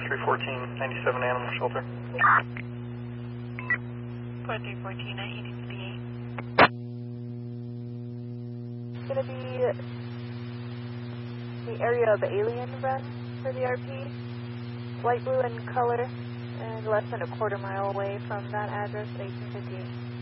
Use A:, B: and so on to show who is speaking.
A: 4314, 97 Animal Shelter.
B: 4314 at 8258.
C: It's going to be the area of Alien Run for the RP. Light blue in color and less than a quarter mile away from that address at 1858.